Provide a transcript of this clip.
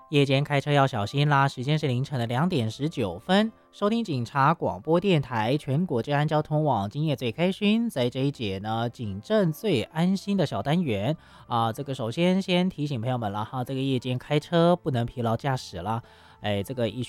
夜间开车要小心啦！时间是凌晨的2点19分，收听警察广播电台全国治安交通网，今夜最开心。在这一节呢，警政最安心的小单元这个首先提醒朋友们了哈，这个夜间开车不能疲劳驾驶啦。这个依